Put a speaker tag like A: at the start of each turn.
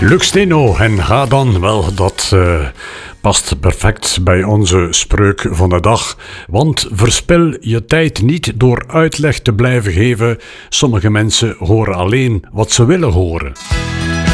A: Lux Steno en ga dan wel, dat past perfect bij onze spreuk van de dag. Want verspil je tijd niet door uitleg te blijven geven. Sommige mensen horen alleen wat ze willen horen.